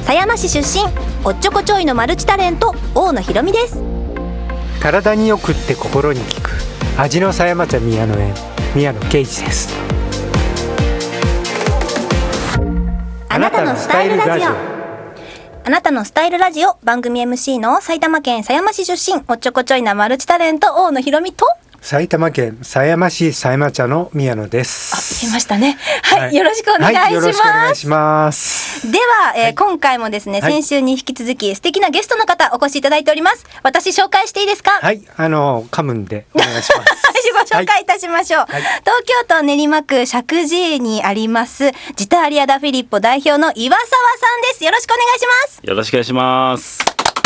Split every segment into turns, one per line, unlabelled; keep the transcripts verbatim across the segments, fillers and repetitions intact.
狭山市出身、おっちょこちょいのマルチタレント、大野ひろみです。
体によくって心に効く味の狭山茶宮野園、宮野啓一です。
あなたのスタイルラジオ。あなたのスタイルラジオ、番組 エムシー の埼玉県狭山市出身、おっちょこちょいなマルチタレント、大野ひろみと
埼玉県狭山市狭山茶の宮野です。
あ、言いましたね。はい、はい、よろしくお願いします。はい、よろしくお願いします。では、えーはい、今回もですね、先週に引き続き素敵なゲストの方お越しいただいております。私紹介していいですか？
はい、あのカムンでお願いします。
ご紹介いたしましょう。はい、東京都練馬区石神井にありますジターリアダフィリッポ代表の岩沢さんです。よろしくお願いします。
よろしくお願いします。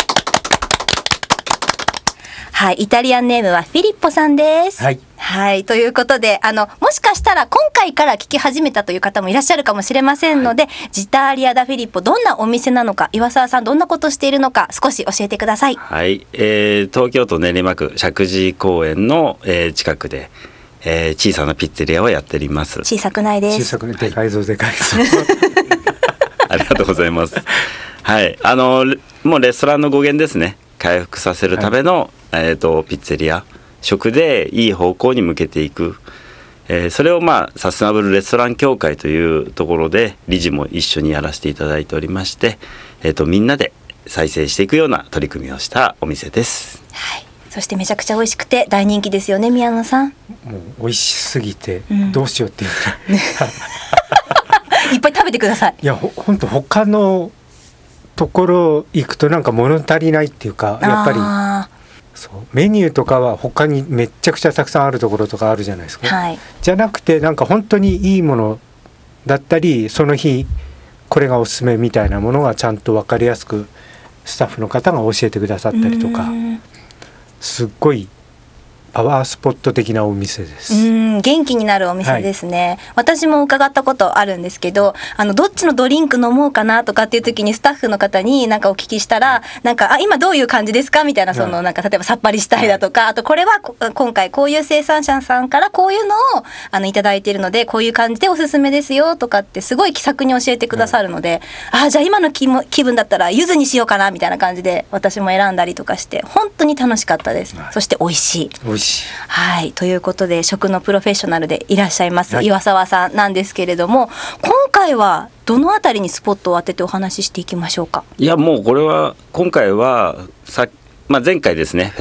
はい、イタリアンネームはフィリッポさんです。はい、はい、ということで、あのもしかしたら今回から聞き始めたという方もいらっしゃるかもしれませんので、はい、ジターリアダフィリッポどんなお店なのか、岩沢さんどんなことしているのか少し教えてください。
はい、えー、東京都練馬区石神井公園の、えー、近くで、えー、小さなピッツェリアをやっております。
小さくないです。
小さくない、でかいぞでかいぞ
ありがとうございます。はい、あのもうレストランの語源ですね。回復させるための、はい、えーと、ピッツェリア食でいい方向に向けていく、えー、それをまあサステナブルレストラン協会というところで理事も一緒にやらせていただいておりまして、えーと、みんなで再生していくような取り組みをしたお店です。
はい、そしてめちゃくちゃ美味しくて大人気ですよね、宮野さん。
もう美味しすぎてどうしようっていう、
うん、いっぱい食べてください。
いや、ほほんと他のところ行くとなんか物足りないっていうか、やっぱりそうメニューとかは他にめっちゃくちゃたくさんあるところとかあるじゃないですか、はい、じゃなくてなんか本当にいいものだったり、その日これがおすすめみたいなものがちゃんと分かりやすくスタッフの方が教えてくださったりとか、すっごいパワースポット的なお店です。
うん、元気になるお店ですね、はい、私も伺ったことあるんですけど、あのどっちのドリンク飲もうかなとかっていう時にスタッフの方になんかお聞きしたら、なんかあ今どういう感じですかみたいな、そのなんか例えばさっぱりしたいだとか、あとこれは今回こういう生産者さんからこういうのをあのいただいているのでこういう感じでおすすめですよとかってすごい気さくに教えてくださるので、あじゃあ今の 気, も気分だったら柚子にしようかなみたいな感じで私も選んだりとかして本当に楽しかったです。そして美味しい。
美味しい。
はい、ということで食のプロフェッショナルでいらっしゃいます、はい、岩沢さんなんですけれども、今回はどのあたりにスポットを当ててお話ししていきましょうか。
いやもうこれは今回はさ、まあ、前回ですね